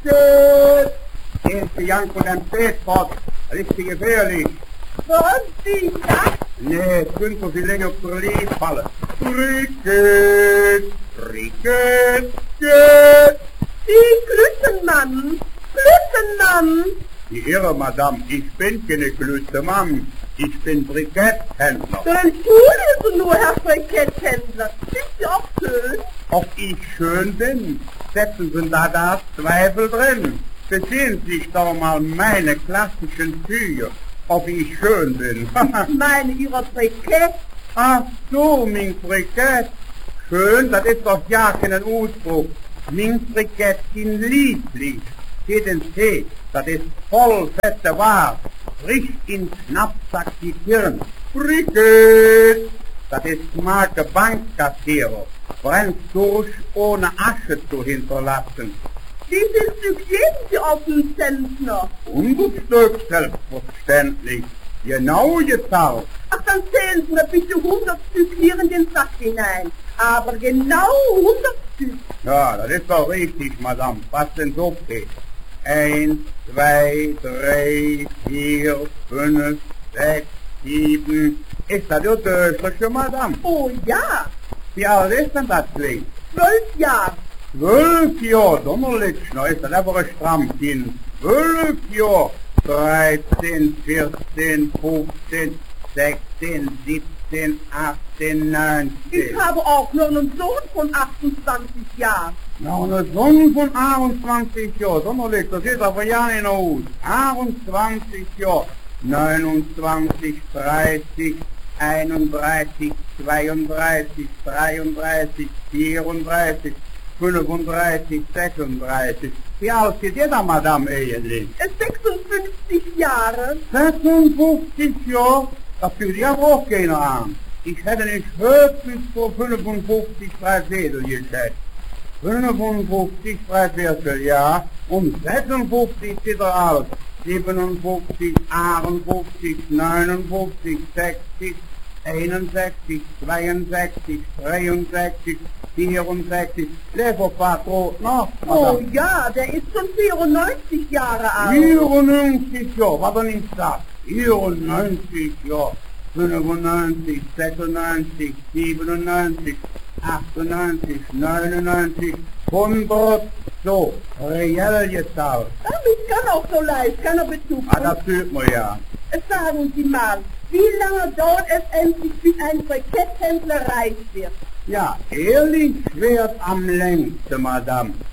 Brücke! Erste Jank und ein Spätport, richtig gefährlich. Was ist das? Nee, es könnte so viel länger auf der Lied fallen. Brücke! Brücke! Die Glüttenmann! Glüttenmann! Die Irre, Madame, ich bin keine Glüttemann. Ich bin Briketthändler. Dein Stuhl ist nur, Herr Briketthändler. Sind Sie auch schön? Ob ich schön bin, setzen Sie da das Zweifel drin. Besehen Sie sich doch mal meine klassischen Züge, ob ich schön bin. Ich meine, Ihrer Brikett. Ach so, mein Brikett. Schön, das ist doch ja kein Ausdruck. Mein Brikett sind lieblich. Geht ins Tee, das ist voll fette Ware. Frisch in Schnappsack die Kirn. Brikett, das ist Marke Bankkassierer. Brennt durch, ohne Asche zu hinterlassen. Wie viel Stück geben Sie auf den Zentner? 100 Stück, selbstverständlich. Genau gezahlt. Ach, dann zählen Sie mir bitte 100 Stück hier in den Sack hinein. Aber genau 100 Stück. Ja, das ist doch richtig, Madame. Was denn so geht? 1, 2, 3, 4, 5, 6, 7. Ist das ja tödliche, Madame? Oh ja, Wie alt ist denn das Ding? 12 Jahre. 12 Jahre, donnerlich, na ist das einfach ein Strammkind. 12 Jahre, 13, 14, 15, 16, 17, 18, 19. Ich habe auch noch einen Sohn von 28 Jahren. Na, eine Sonne von 28 Jahren, donnerlich, das sieht aber ja nicht aus. 28 Jahre, 29, 30, 31, 32, 33, 34, 35, 36. Wie alt ist ihr da, Madame, eigentlich? 56 Jahre. 56 Jahre? Das fühlt ja auch keiner an. Ich hätte nicht höchstens vor 55 Dreiviertel geschätzt. 55 Dreiviertel, ja. Und 56 sieht er aus. 57, 58, 59, 60, 61, 62, 63, 64. Leverpatron noch, Oh Madame. ja, der ist schon 94 Jahre alt. 94 Jahre, was er nicht sagt. 94 Jahre, 95, 96, 97, 98, 99, 100, so, reell gezahlt. Damit kann auch so leicht, keiner Bezug. Ah, das fühlt man ja. Sagen Sie mal, wie lange dauert es endlich, bis ein Briketthändler reich wird? Ja, ehrlich schwert am längsten, Madame.